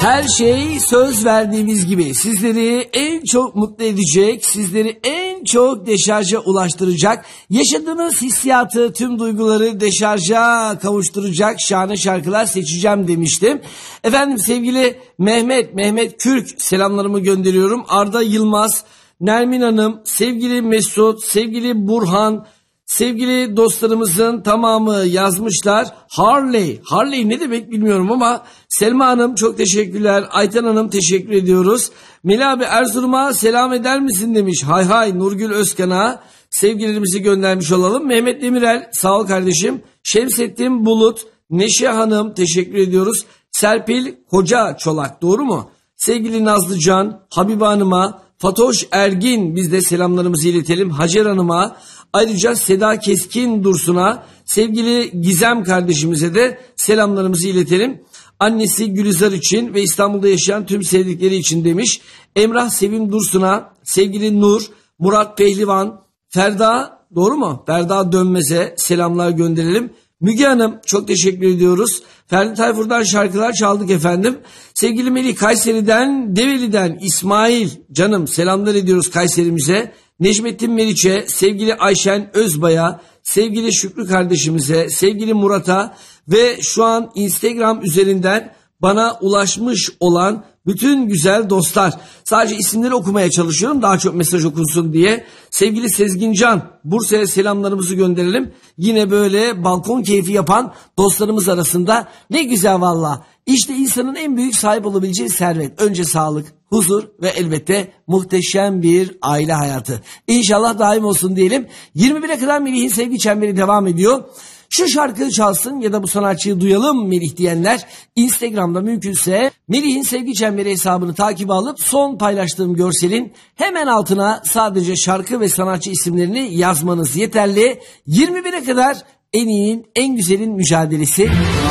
Her şey söz verdiğimiz gibi sizleri en çok mutlu edecek, sizleri en çok deşarja ulaştıracak, yaşadığınız hissiyatı, tüm duyguları deşarja kavuşturacak şahane şarkılar seçeceğim demiştim. Efendim sevgili Mehmet Kürk selamlarımı gönderiyorum. Arda Yılmaz, Nermin Hanım, sevgili Mesut, sevgili Burhan, sevgili dostlarımızın tamamı yazmışlar. Harley ne demek bilmiyorum ama Selma Hanım çok teşekkürler. Ayten Hanım teşekkür ediyoruz. Melih abi Erzurum'a selam eder misin demiş. Hay Nurgül Özkan'a sevgilerimizi göndermiş olalım. Mehmet Demirel sağ ol kardeşim. Şemsettin Bulut, Neşe Hanım teşekkür ediyoruz. Serpil Hoca Çolak doğru mu? Sevgili Nazlıcan, Habibe Hanım'a, Fatoş Ergin biz de selamlarımızı iletelim. Hacer Hanım'a, ayrıca Seda Keskin Dursun'a, sevgili Gizem kardeşimize de selamlarımızı iletelim. Annesi Gülizar için ve İstanbul'da yaşayan tüm sevdikleri için demiş. Emrah Sevim Dursun'a, sevgili Nur, Murat Pehlivan, Ferda doğru mu? Ferda Dönmez'e selamlar gönderelim. Müge Hanım çok teşekkür ediyoruz. Ferdi Tayfur'dan şarkılar çaldık efendim. Sevgili Melih Kayseri'den, Develi'den İsmail canım selamlar ediyoruz Kayseri'mize. Necmettin Meriç'e, sevgili Ayşen Özbay'a, sevgili Şükrü kardeşimize, sevgili Murat'a ve şu an Instagram üzerinden bana ulaşmış olan bütün güzel dostlar. Sadece isimleri okumaya çalışıyorum daha çok mesaj okunsun diye. Sevgili Sezgincan, Bursa'ya selamlarımızı gönderelim. Yine böyle balkon keyfi yapan dostlarımız arasında ne güzel valla. İşte insanın en büyük sahip olabileceği servet. Önce sağlık, huzur ve elbette muhteşem bir aile hayatı. İnşallah daim olsun diyelim. 21'e kadar Melih'in sevgi çemberi devam ediyor. Şu şarkıyı çalsın ya da bu sanatçıyı duyalım Melih diyenler Instagram'da mümkünse Melih'in sevgi çemberi hesabını takip alıp son paylaştığım görselin hemen altına sadece şarkı ve sanatçı isimlerini yazmanız yeterli. 21'e kadar en iyinin en güzelin mücadelesi.